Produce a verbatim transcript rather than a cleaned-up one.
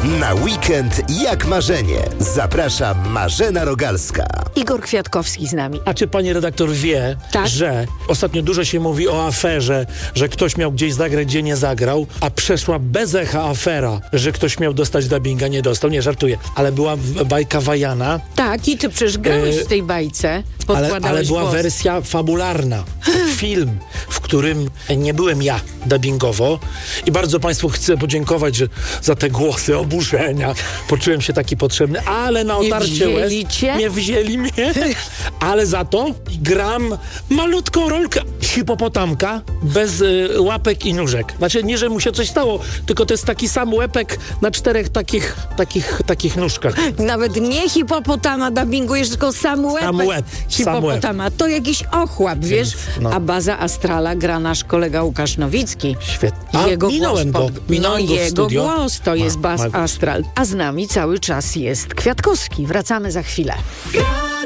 Na weekend jak marzenie. Zaprasza Marzena Rogalska. Igor Kwiatkowski z nami. A czy pani redaktor wie, tak? że ostatnio dużo się mówi o aferze, że ktoś miał gdzieś zagrać, gdzie nie zagrał, a przeszła bez echa afera, że ktoś miał dostać dubbinga, nie dostał. Nie, żartuję, ale była bajka Wajana. Tak, i ty przecież grałeś e... w tej bajce. Ale, ale była głos. wersja fabularna. Film, w którym nie byłem ja dubbingowo. I bardzo państwu chcę podziękować, że za te głosy oburzenia. Poczułem się taki potrzebny, ale na otarcie nie łez wzięli cię? nie wzięli mnie. Ale za to gram malutką rolkę hipopotamka bez y, łapek i nóżek. Znaczy nie, że mu się coś stało, tylko to jest taki sam łepek na czterech takich, takich, takich nóżkach. Nawet nie hipopotama dubbingujesz, tylko sam łeb. Sam łeb. Hipopotama. To jakiś ochłap, wiesz? no. A baza astrala gra nasz kolega Łukasz Nowicki. Świetnie. A Jego minąłem głos go. pod... Minąłem no go w jego studio. głos to jest Ma- baz ma- astral. A z nami cały czas jest Kwiatkowski. Wracamy za chwilę.